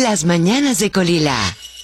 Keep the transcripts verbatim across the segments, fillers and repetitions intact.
Las mañanas de Colila.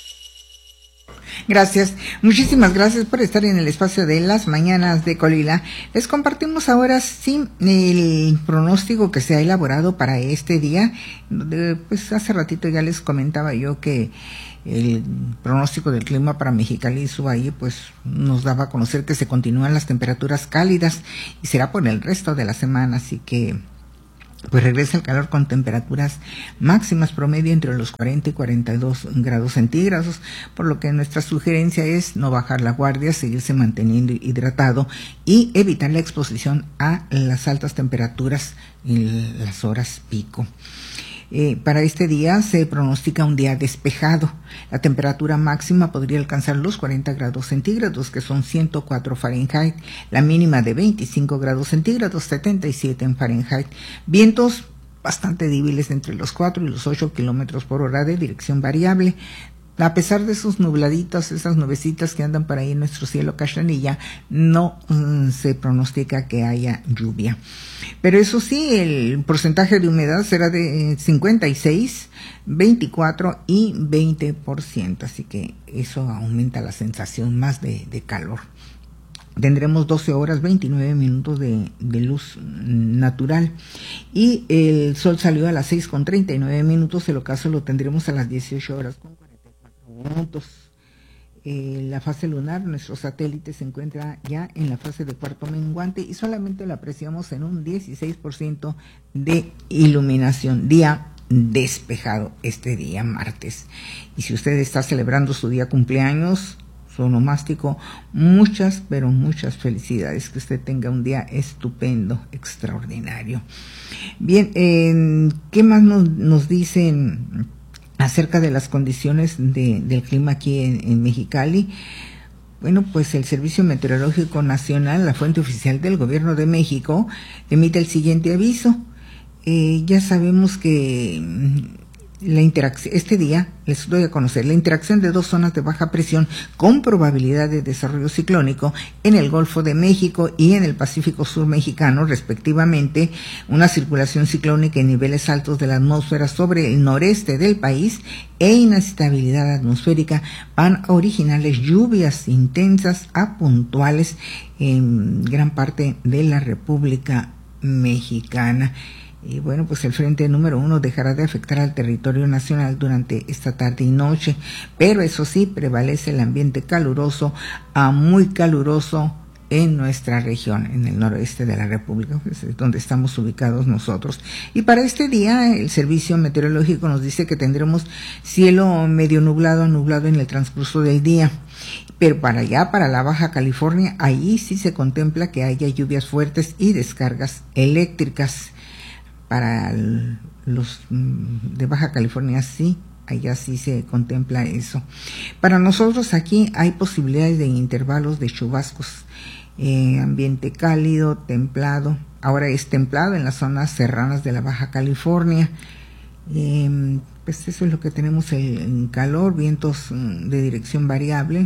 Gracias, muchísimas gracias por estar en el espacio de Las mañanas de Colila. Les compartimos ahora sí el pronóstico que se ha elaborado para este día. Pues hace ratito ya les comentaba yo que el pronóstico del clima para Mexicali y Subaí pues nos daba a conocer que se continúan las temperaturas cálidas y será por el resto de la semana, así que pues regresa el calor con temperaturas máximas promedio entre los cuarenta y cuarenta y dos grados centígrados, por lo que nuestra sugerencia es no bajar la guardia, seguirse manteniendo hidratado y evitar la exposición a las altas temperaturas en las horas pico. Eh, para este día se pronostica un día despejado. La temperatura máxima podría alcanzar los cuarenta grados centígrados, que son ciento cuatro Fahrenheit, la mínima de veinticinco grados centígrados, setenta y siete en Fahrenheit. Vientos bastante débiles entre los cuatro y los ocho kilómetros por hora de dirección variable. A pesar de esos nubladitos, esas nubecitas que andan por ahí en nuestro cielo castanilla, no mm, se pronostica que haya lluvia. Pero eso sí, el porcentaje de humedad será de cincuenta y seis, veinticuatro y veinte por ciento, así que eso aumenta la sensación más de, de calor. Tendremos doce horas veintinueve minutos de, de luz natural y el sol salió a las seis con treinta y nueve minutos, el ocaso lo tendremos a las dieciocho horas con cuarenta y cuatro minutos. Eh, la fase lunar, nuestro satélite se encuentra ya en la fase de cuarto menguante y solamente la apreciamos en un dieciséis por ciento de iluminación, día despejado este día martes. Y si usted está celebrando su día cumpleaños, su onomástico, muchas, pero muchas felicidades, que usted tenga un día estupendo, extraordinario. Bien, eh, ¿qué más nos, nos dicen acerca de las condiciones de, del clima aquí en, en Mexicali? Bueno, pues el Servicio Meteorológico Nacional, la fuente oficial del Gobierno de México, emite el siguiente aviso. Eh, ya sabemos que la interacción, este día les doy a conocer la interacción de dos zonas de baja presión con probabilidad de desarrollo ciclónico en el Golfo de México y en el Pacífico Sur mexicano, respectivamente. Una circulación ciclónica en niveles altos de la atmósfera sobre el noreste del país e inestabilidad atmosférica van a originarles lluvias intensas a puntuales en gran parte de la República Mexicana. Y bueno, pues el frente número uno dejará de afectar al territorio nacional durante esta tarde y noche, pero eso sí, prevalece el ambiente caluroso a muy caluroso en nuestra región, en el noroeste de la República, pues es donde estamos ubicados nosotros. Y para este día, el Servicio Meteorológico nos dice que tendremos cielo medio nublado, nublado en el transcurso del día. Pero para allá, para la Baja California, ahí sí se contempla que haya lluvias fuertes y descargas eléctricas. Para los de Baja California sí, allá sí se contempla eso. Para nosotros aquí hay posibilidades de intervalos de chubascos, eh, ambiente cálido, templado. Ahora es templado en las zonas serranas de la Baja California. Eh, pues eso es lo que tenemos en calor, vientos de dirección variable.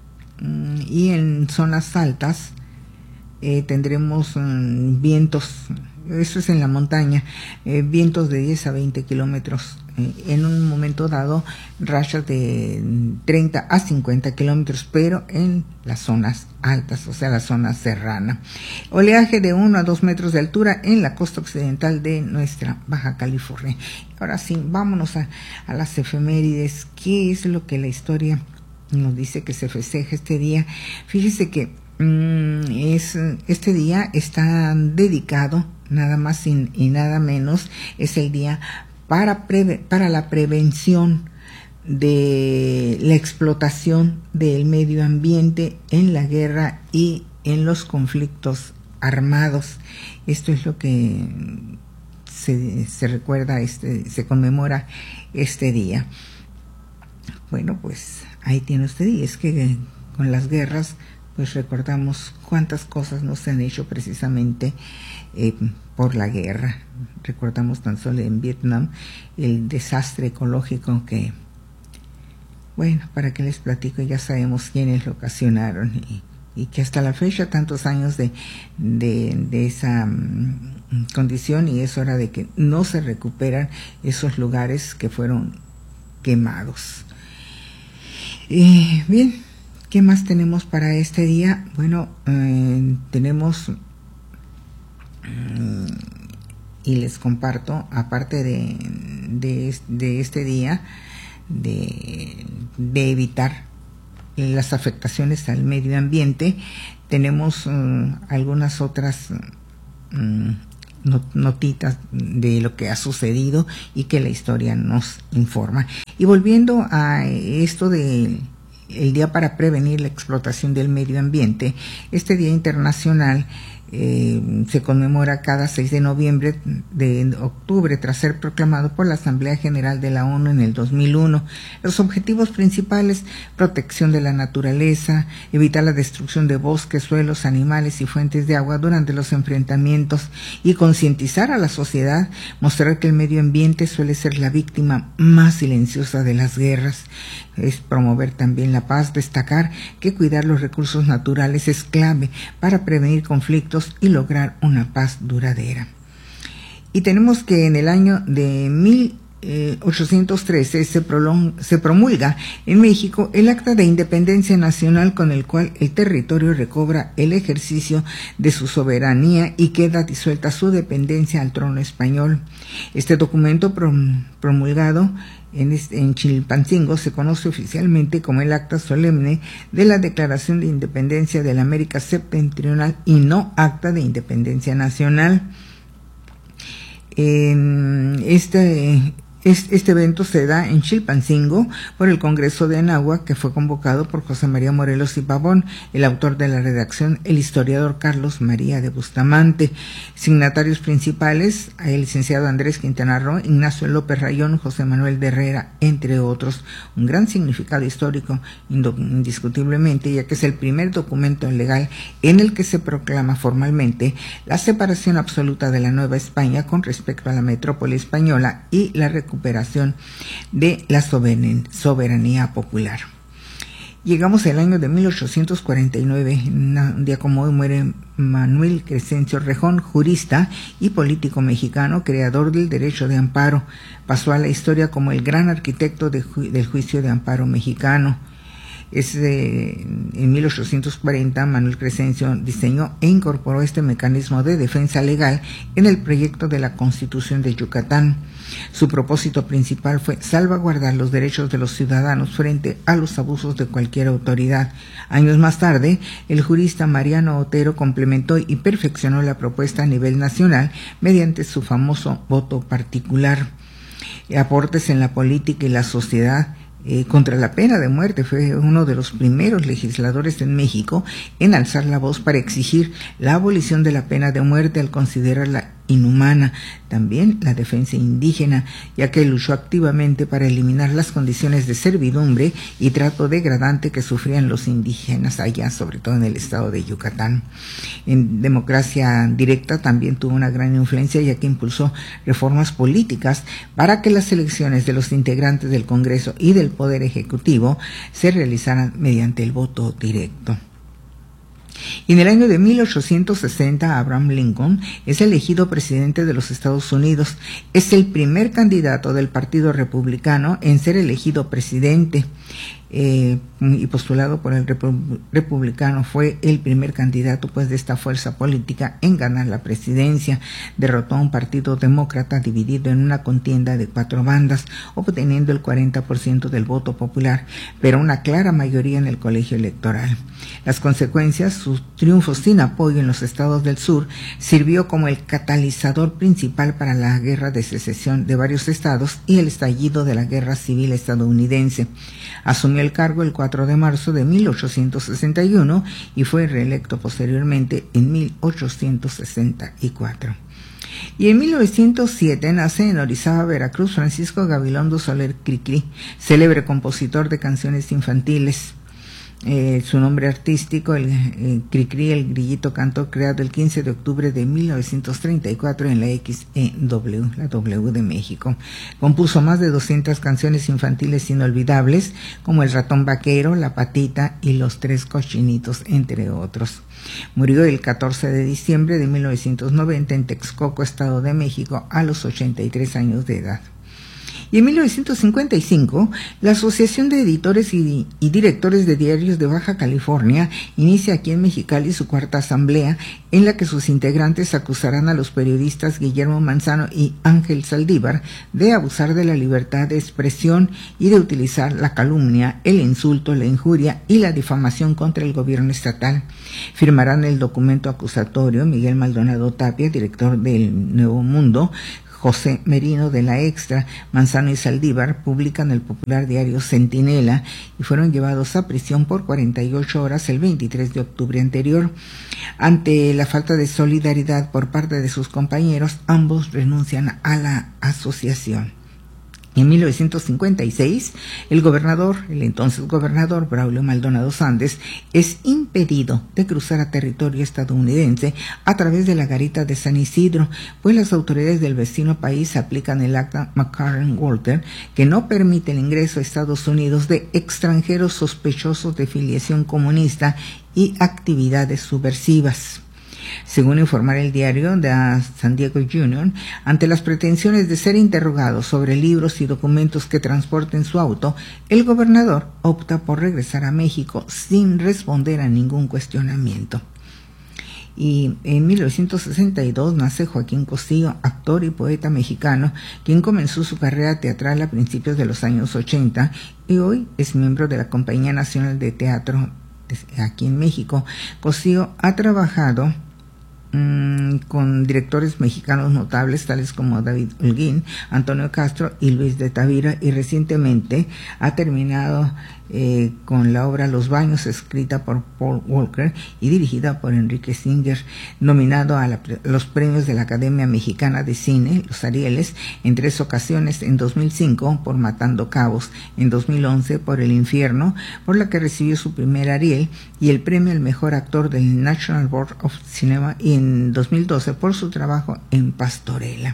Y en zonas altas eh, tendremos um, vientos, eso es en la montaña, eh, vientos de diez a veinte kilómetros, eh, en un momento dado rachas de treinta a cincuenta kilómetros, pero en las zonas altas, o sea la zona serrana. Oleaje de uno a dos metros de altura en la costa occidental de nuestra Baja California. Ahora sí, vámonos a, a las efemérides. ¿Qué es lo que la historia nos dice que se festeja este día? Fíjese que mm, es, este día está dedicado nada más y, y nada menos, es el día para, preve, para la prevención de la explotación del medio ambiente en la guerra y en los conflictos armados. Esto es lo que se, se recuerda, este, se conmemora este día. Bueno, pues ahí tiene usted, y es que con las guerras pues recordamos cuántas cosas no se han hecho precisamente eh, por la guerra. Recordamos tan solo en Vietnam el desastre ecológico que, bueno, para qué les platico, ya sabemos quiénes lo ocasionaron, y, y que hasta la fecha, tantos años de, de, de esa um, condición, y es hora de que no se recuperan esos lugares que fueron quemados. Eh, bien, ¿qué más tenemos para este día? Bueno, eh, tenemos, eh, y les comparto, aparte de, de, de este día, de, de evitar las afectaciones al medio ambiente, tenemos uh, algunas otras uh, notitas de lo que ha sucedido y que la historia nos informa. Y volviendo a esto de el día para prevenir la explotación del medio ambiente, este día internacional Eh, se conmemora cada seis de noviembre de octubre tras ser proclamado por la Asamblea General de la ONU en el dos mil uno. Los objetivos principales: protección de la naturaleza, evitar la destrucción de bosques, suelos, animales y fuentes de agua durante los enfrentamientos, y concientizar a la sociedad, mostrar que el medio ambiente suele ser la víctima más silenciosa de las guerras. Es promover también la paz, destacar que cuidar los recursos naturales es clave para prevenir conflictos y lograr una paz duradera. Y tenemos que en el año de mil ochocientos trece se, prolong, se promulga en México el Acta de Independencia Nacional, con el cual el territorio recobra el ejercicio de su soberanía y queda disuelta su dependencia al trono español. Este documento promulgado en, en Chilpancingo se conoce oficialmente como el Acta Solemne de la Declaración de Independencia de la América Septentrional y no Acta de Independencia Nacional. En este Este evento se da en Chilpancingo por el Congreso de Anáhuac, que fue convocado por José María Morelos y Pavón, el autor de la redacción, el historiador Carlos María de Bustamante. Signatarios principales: el licenciado Andrés Quintana Roo, Ignacio López Rayón, José Manuel de Herrera, entre otros. Un gran significado histórico, indiscutiblemente, ya que es el primer documento legal en el que se proclama formalmente la separación absoluta de la Nueva España con respecto a la metrópoli española y la recuperación de la soberanía popular. Llegamos al año de mil ochocientos cuarenta y nueve, un día como hoy muere Manuel Crescencio Rejón, jurista y político mexicano, creador del derecho de amparo. Pasó a la historia como el gran arquitecto de ju- del juicio de amparo mexicano. Es de, en mil ochocientos cuarenta, Manuel Crescencio diseñó e incorporó este mecanismo de defensa legal en el proyecto de la Constitución de Yucatán. Su propósito principal fue salvaguardar los derechos de los ciudadanos frente a los abusos de cualquier autoridad. Años más tarde, el jurista Mariano Otero complementó y perfeccionó la propuesta a nivel nacional mediante su famoso voto particular. Aportes en la política y la sociedad. Eh, contra la pena de muerte, fue uno de los primeros legisladores en México en alzar la voz para exigir la abolición de la pena de muerte al considerarla inhumana. También la defensa indígena, ya que luchó activamente para eliminar las condiciones de servidumbre y trato degradante que sufrían los indígenas allá, sobre todo en el estado de Yucatán. En democracia directa también tuvo una gran influencia, ya que impulsó reformas políticas para que las elecciones de los integrantes del Congreso y del Poder Ejecutivo se realizaran mediante el voto directo. Y en el año de mil ochocientos sesenta, Abraham Lincoln es elegido presidente de los Estados Unidos. Es el primer candidato del Partido Republicano en ser elegido presidente. Eh, y postulado por el repu- republicano, fue el primer candidato pues de esta fuerza política en ganar la presidencia. Derrotó a un partido demócrata dividido en una contienda de cuatro bandas, obteniendo el cuarenta por ciento del voto popular, pero una clara mayoría en el colegio electoral. Las consecuencias: su triunfo sin apoyo en los estados del sur sirvió como el catalizador principal para la guerra de secesión de varios estados y el estallido de la guerra civil estadounidense. Asumió el cargo el cuatro de marzo de mil ochocientos sesenta y uno y fue reelecto posteriormente en mil ochocientos sesenta y cuatro. Y en mil novecientos siete nace en Orizaba, Veracruz, Francisco Gabilondo Soler Cricri, célebre compositor de canciones infantiles. Eh, su nombre artístico, el eh, Cricri, el grillito cantor, creado el quince de octubre de mil novecientos treinta y cuatro en la X E W, la W de México. Compuso más de doscientas canciones infantiles inolvidables, como El ratón vaquero, La patita y Los tres cochinitos, entre otros. Murió el catorce de diciembre de mil novecientos noventa en Texcoco, Estado de México, a los ochenta y tres años de edad. Y en mil novecientos cincuenta y cinco, la Asociación de Editores y, y Directores de Diarios de Baja California inicia aquí en Mexicali su cuarta asamblea, en la que sus integrantes acusarán a los periodistas Guillermo Manzano y Ángel Saldívar de abusar de la libertad de expresión y de utilizar la calumnia, el insulto, la injuria y la difamación contra el gobierno estatal. Firmarán el documento acusatorio Miguel Maldonado Tapia, director del Nuevo Mundo, José Merino de La Extra, Manzano y Saldívar publican el popular diario Centinela y fueron llevados a prisión por cuarenta y ocho horas el veintitrés de octubre anterior. Ante la falta de solidaridad por parte de sus compañeros, ambos renuncian a la asociación. En mil novecientos cincuenta y seis, el gobernador, el entonces gobernador Braulio Maldonado Sández, es impedido de cruzar a territorio estadounidense a través de la garita de San Isidro, pues las autoridades del vecino país aplican el acta McCarran-Walter, que no permite el ingreso a Estados Unidos de extranjeros sospechosos de filiación comunista y actividades subversivas. Según informar el diario The San Diego Union, ante las pretensiones de ser interrogado sobre libros y documentos que transporta en su auto, el gobernador opta por regresar a México sin responder a ningún cuestionamiento. Y en mil novecientos sesenta y dos nace Joaquín Cosío, actor y poeta mexicano, quien comenzó su carrera teatral a principios de los años ochenta y hoy es miembro de la Compañía Nacional de Teatro aquí en México. Cosío ha trabajado con directores mexicanos notables tales como David Holguín, Antonio Castro y Luis de Tavira, y recientemente ha terminado eh, con la obra Los Baños, escrita por Paul Walker y dirigida por Enrique Singer, nominado a la, los premios de la Academia Mexicana de Cine, los Arieles, en tres ocasiones: en dos mil cinco por Matando Cabos, en dos mil once por El Infierno, por la que recibió su primer Ariel, y el premio al mejor actor del National Board of Cinema, y en dos mil doce por su trabajo en Pastorela.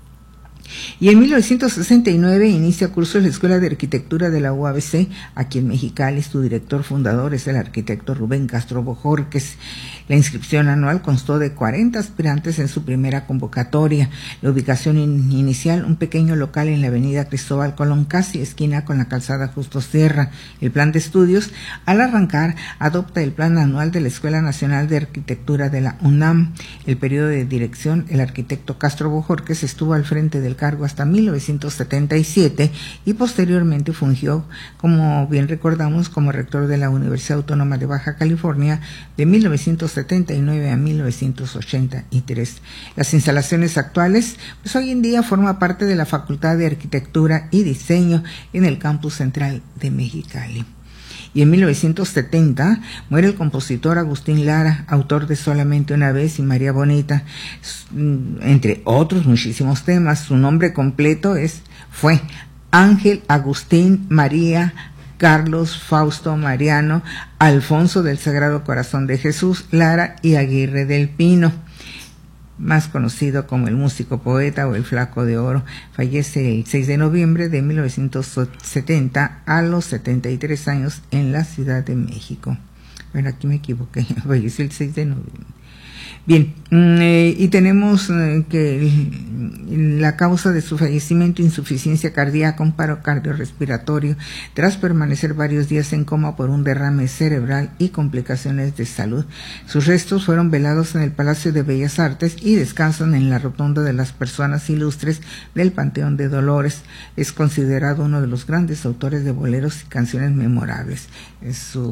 Y en mil novecientos sesenta y nueve inicia cursos en la Escuela de Arquitectura de la U A B C, aquí en Mexicali. Su director fundador es el arquitecto Rubén Castro Bojorquez. La inscripción anual constó de cuarenta aspirantes en su primera convocatoria. La ubicación in- inicial, un pequeño local en la avenida Cristóbal Colón, casi esquina con la calzada Justo Sierra. El plan de estudios, al arrancar, adopta el plan anual de la Escuela Nacional de Arquitectura de la UNAM. El periodo de dirección, el arquitecto Castro Bojorquez estuvo al frente del cargo hasta mil novecientos setenta y siete y posteriormente fungió, como bien recordamos, como rector de la Universidad Autónoma de Baja California de mil novecientos setenta y nueve a mil novecientos ochenta y tres. Las instalaciones actuales, pues hoy en día forma parte de la Facultad de Arquitectura y Diseño en el campus central de Mexicali. Y en mil novecientos setenta muere el compositor Agustín Lara, autor de Solamente una vez y María Bonita, entre otros muchísimos temas. Su nombre completo es fue Ángel Agustín María Carlos Fausto Mariano Alfonso del Sagrado Corazón de Jesús Lara y Aguirre del Pino, más conocido como el músico poeta o el Flaco de Oro. Fallece el seis de noviembre de mil novecientos setenta a los setenta y tres años en la Ciudad de México. Bueno, aquí me equivoqué, falleció el seis de noviembre. Bien, eh, y tenemos eh, que la causa de su fallecimiento: insuficiencia cardíaca, un paro cardiorrespiratorio, tras permanecer varios días en coma por un derrame cerebral y complicaciones de salud. Sus restos fueron velados en el Palacio de Bellas Artes y descansan en la Rotonda de las Personas Ilustres del Panteón de Dolores. Es considerado uno de los grandes autores de boleros y canciones memorables. Es su...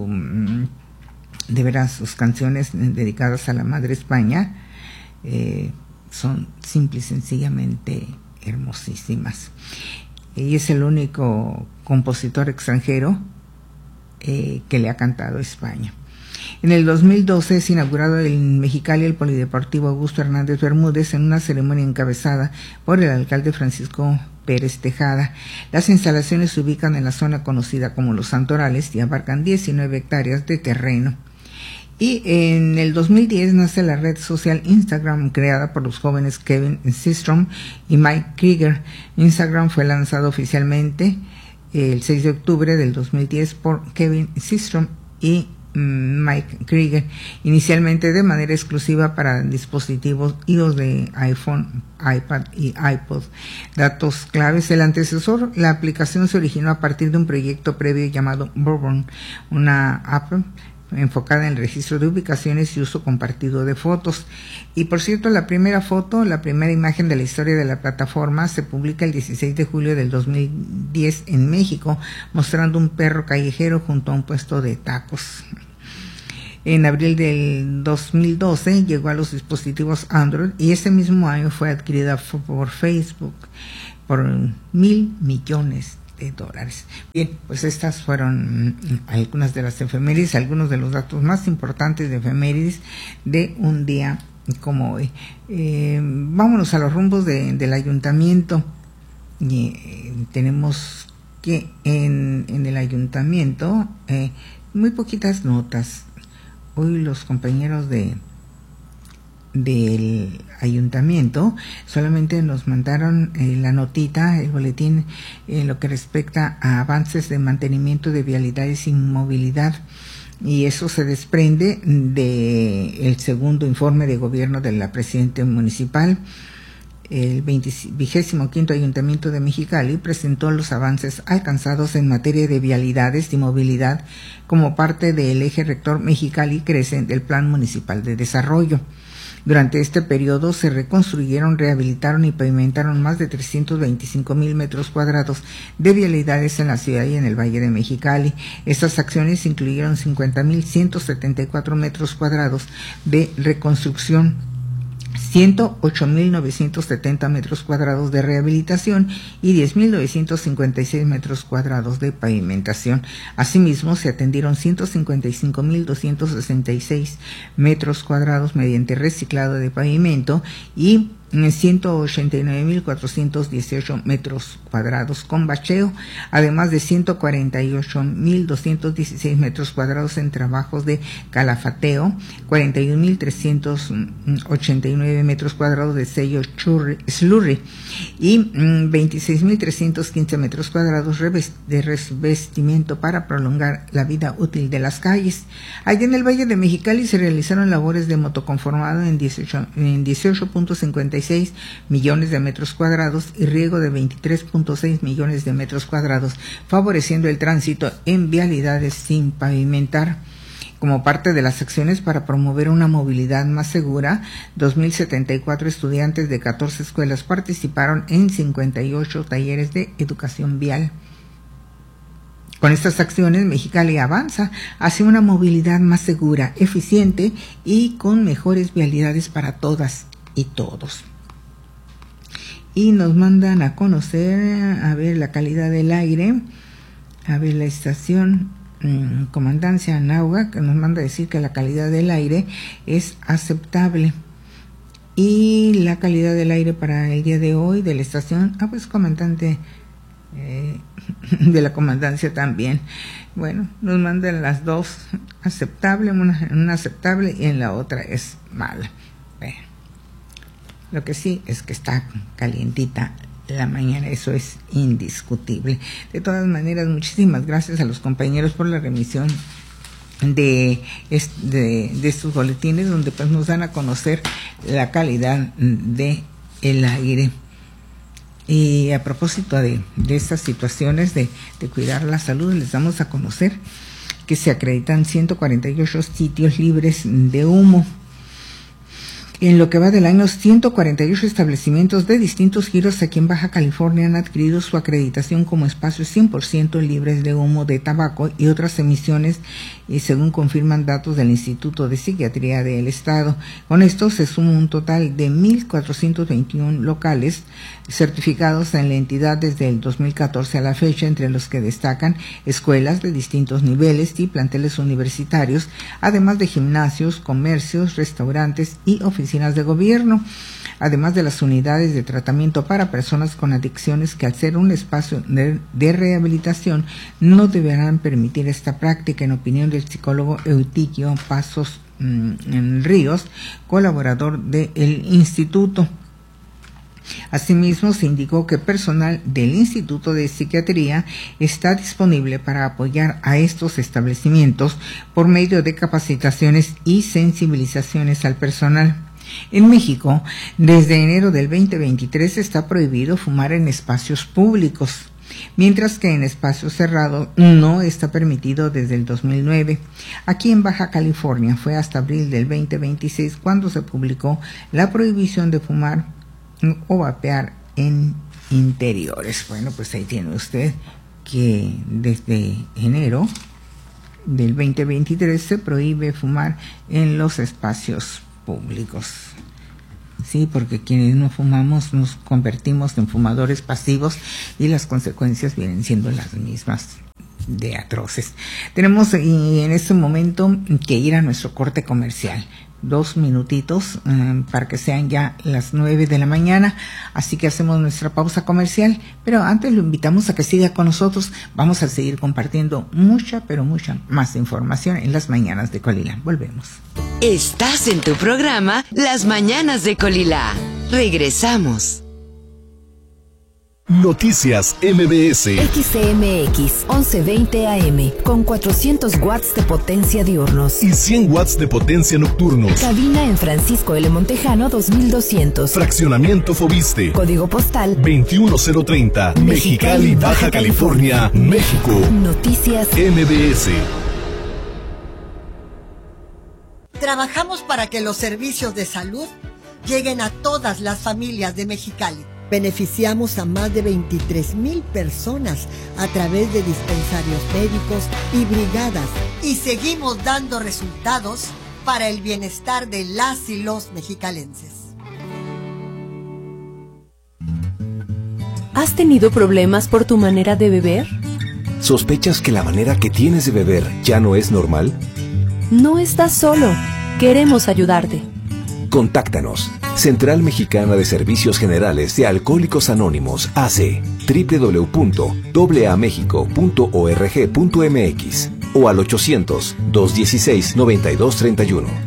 De veras, sus canciones dedicadas a la Madre España eh, son simple y sencillamente hermosísimas. Y es el único compositor extranjero eh, que le ha cantado a España. En el dos mil doce es inaugurado en Mexicali el Polideportivo Augusto Hernández Bermúdez en una ceremonia encabezada por el alcalde Francisco Pérez Tejada. Las instalaciones se ubican en la zona conocida como Los Santorales y abarcan diecinueve hectáreas de terreno. Y en el dos mil diez nace la red social Instagram, creada por los jóvenes Kevin Systrom y Mike Krieger. Instagram fue lanzado oficialmente el seis de octubre del dos mil diez por Kevin Systrom y Mike Krieger, inicialmente de manera exclusiva para dispositivos iOS de iPhone, iPad y iPod. Datos claves: el antecesor, la aplicación se originó a partir de un proyecto previo llamado Bourbon, una app enfocada en el registro de ubicaciones y uso compartido de fotos. Y por cierto, la primera foto, la primera imagen de la historia de la plataforma se publica el dieciséis de julio del dos mil diez en México, mostrando un perro callejero junto a un puesto de tacos. En abril del dos mil doce llegó a los dispositivos Android y ese mismo año fue adquirida por Facebook por mil millones de dólares. Bien, pues estas fueron algunas de las efemérides, algunos de los datos más importantes de efemérides de un día como hoy. Eh, vámonos a los rumbos de, del ayuntamiento. Y, eh, tenemos que en, en el ayuntamiento eh, muy poquitas notas. Hoy los compañeros de del ayuntamiento solamente nos mandaron eh, la notita, el boletín en lo que respecta a avances de mantenimiento de vialidades y movilidad, y eso se desprende de el segundo informe de gobierno de la presidenta municipal. El vigésimo quinto Ayuntamiento de Mexicali presentó los avances alcanzados en materia de vialidades y movilidad como parte del eje rector Mexicali Crece del Plan Municipal de Desarrollo. Durante este periodo se reconstruyeron, rehabilitaron y pavimentaron más de trescientos veinticinco mil metros cuadrados de vialidades en la ciudad y en el Valle de Mexicali. Estas acciones incluyeron cincuenta mil ciento setenta y cuatro metros cuadrados de reconstrucción, ciento ocho mil novecientos setenta metros cuadrados de rehabilitación y diez mil novecientos cincuenta y seis metros cuadrados de pavimentación. Asimismo, se atendieron ciento cincuenta y cinco mil doscientos sesenta y seis metros cuadrados mediante reciclado de pavimento y ciento ochenta y nueve mil cuatrocientos dieciocho metros cuadrados con bacheo, además de ciento cuarenta y ocho mil doscientos dieciséis metros cuadrados en trabajos de calafateo, cuarenta y un mil trescientos ochenta y nueve metros cuadrados de sello churri, slurry y veintiséis mil trescientos quince metros cuadrados de revestimiento para prolongar la vida útil de las calles. Allá en el Valle de Mexicali se realizaron labores de motoconformado en dieciocho punto cincuenta y seis millones de metros cuadrados y riego de veintitrés punto seis millones de metros cuadrados, favoreciendo el tránsito en vialidades sin pavimentar. Como parte de las acciones para promover una movilidad más segura, dos mil setenta y cuatro estudiantes de catorce escuelas participaron en cincuenta y ocho talleres de educación vial. Con estas acciones, Mexicali avanza hacia una movilidad más segura, eficiente y con mejores vialidades para todas y todos. Y nos mandan a conocer, a ver, la calidad del aire, a ver, la estación mmm, Comandancia Nauga, que nos manda a decir que la calidad del aire es aceptable. Y la calidad del aire para el día de hoy de la estación, ah, pues comandante eh, de la comandancia también. Bueno, nos mandan las dos, aceptable, una, una aceptable y en la otra es mala. Bueno. Lo que sí es que está calientita la mañana, eso es indiscutible. De todas maneras, muchísimas gracias a los compañeros por la remisión de, de, de estos boletines, donde pues nos dan a conocer la calidad de el aire. Y a propósito de, de estas situaciones de, de cuidar la salud, les damos a conocer que se acreditan ciento cuarenta y ocho sitios libres de humo. En lo que va del año, ciento cuarenta y ocho establecimientos de distintos giros aquí en Baja California han adquirido su acreditación como espacios cien por ciento libres de humo de tabaco y otras emisiones, y según confirman datos del Instituto de Psiquiatría del Estado. Con esto se suma un total de mil cuatrocientos veintiuno locales certificados en la entidad desde el dos mil catorce a la fecha, entre los que destacan escuelas de distintos niveles y planteles universitarios, además de gimnasios, comercios, restaurantes y oficinas de gobierno, además de las unidades de tratamiento para personas con adicciones, que al ser un espacio de, de rehabilitación no deberán permitir esta práctica, en opinión del psicólogo Eutiquio Pasos mmm, Ríos, colaborador del instituto. Asimismo, se indicó que personal del Instituto de Psiquiatría está disponible para apoyar a estos establecimientos por medio de capacitaciones y sensibilizaciones al personal. En México, desde enero del veinte veintitrés está prohibido fumar en espacios públicos, mientras que en espacios cerrados no está permitido desde el dos mil nueve. Aquí en Baja California fue hasta abril del veinte veintiséis cuando se publicó la prohibición de fumar o vapear en interiores. Bueno, pues ahí tiene usted que desde enero del veinte veintitrés se prohíbe fumar en los espacios públicos. Sí, porque quienes no fumamos nos convertimos en fumadores pasivos y las consecuencias vienen siendo las mismas de atroces. Tenemos en este momento que ir a nuestro corte comercial. Dos minutitos um, para que sean ya las nueve de la mañana, así que hacemos nuestra pausa comercial, pero antes lo invitamos a que siga con nosotros. Vamos a seguir compartiendo mucha, pero mucha más información en las mañanas de Colila. Volvemos. Estás en tu programa Las Mañanas de Colila. Regresamos. Noticias M B S. X C M X once veinte A M con cuatrocientos watts de potencia diurnos y cien watts de potencia nocturnos. Cabina en Francisco L. Montejano dos mil doscientos. Fraccionamiento Fobiste. Código postal veintiuno cero treinta. Mexicali, Baja California, México. Noticias M B S. Trabajamos para que los servicios de salud lleguen a todas las familias de Mexicali. Beneficiamos a más de veintitrés mil personas a través de dispensarios médicos y brigadas. Y seguimos dando resultados para el bienestar de las y los mexicalenses. ¿Has tenido problemas por tu manera de beber? ¿Sospechas que la manera que tienes de beber ya no es normal? No estás solo. Queremos ayudarte. Contáctanos. Central Mexicana de Servicios Generales de Alcohólicos Anónimos, A C, doble u doble u doble u punto a a mexico punto org punto m x o al ochocientos, dos dieciséis, noventa y dos treinta y uno.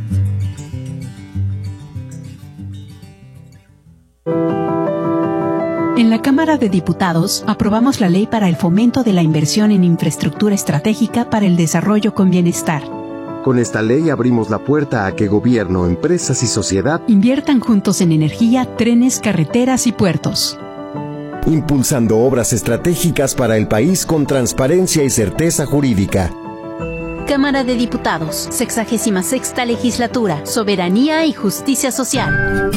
En la Cámara de Diputados aprobamos la ley para el fomento de la inversión en infraestructura estratégica para el desarrollo con bienestar. Con esta ley abrimos la puerta a que gobierno, empresas y sociedad inviertan juntos en energía, trenes, carreteras y puertos, impulsando obras estratégicas para el país con transparencia y certeza jurídica. Cámara de Diputados, sexagésima sexta legislatura, soberanía y justicia social.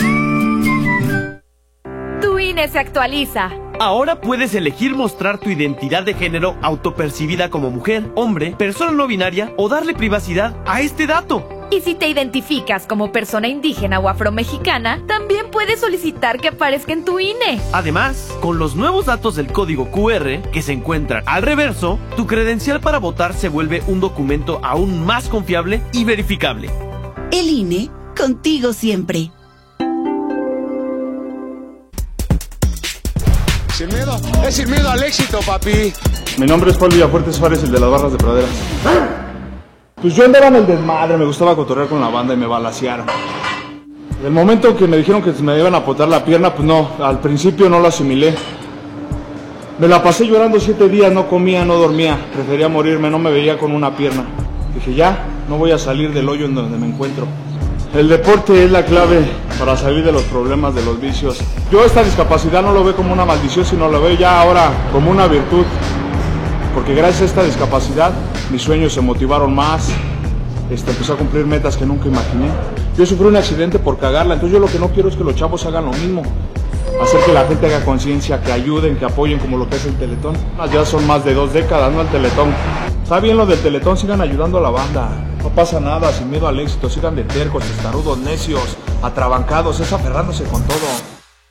Tu I N E se actualiza. Ahora puedes elegir mostrar tu identidad de género autopercibida como mujer, hombre, persona no binaria o darle privacidad a este dato. Y si te identificas como persona indígena o afromexicana, también puedes solicitar que aparezca en tu I N E. Además, con los nuevos datos del código Q R que se encuentran al reverso, tu credencial para votar se vuelve un documento aún más confiable y verificable. El I N E, contigo siempre. Sin miedo, es sin miedo al éxito, papi. Mi nombre es Paul Villafuerte Suárez, el de las barras de praderas. Pues yo andaba en el desmadre, me gustaba cotorrear con la banda y me balacearon. El momento que me dijeron que me iban a apotar la pierna, pues no, al principio no lo asimilé. Me la pasé llorando siete días, no comía, no dormía, prefería morirme, no me veía con una pierna. Dije, ya, no voy a salir del hoyo en donde me encuentro. El deporte es la clave para salir de los problemas, de los vicios. Yo esta discapacidad no lo veo como una maldición, sino lo veo ya ahora como una virtud. Porque gracias a esta discapacidad, mis sueños se motivaron más, este, empecé a cumplir metas que nunca imaginé. Yo sufrí un accidente por cagarla, entonces yo lo que no quiero es que los chavos hagan lo mismo. Hacer que la gente haga conciencia, que ayuden, que apoyen como lo que es el Teletón. Ya son más de dos décadas, ¿no? El Teletón. Está bien lo del Teletón, sigan ayudando a la banda. No pasa nada, sin miedo al éxito, sigan de tercos, testarudos, necios, atrabancados, es aferrándose con todo.